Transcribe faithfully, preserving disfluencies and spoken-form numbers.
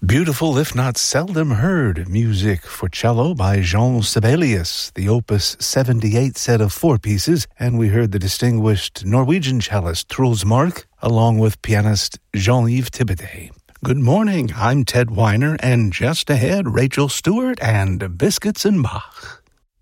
Beautiful, if not seldom heard, music for cello by Jean Sibelius, the Opus seventy-eight set of four pieces, and we heard the distinguished Norwegian cellist Truls Mark, along with pianist Jean-Yves Thibaudet. Good morning, I'm Ted Weiner, and just ahead, Rachel Stewart and Biscuits and Bach.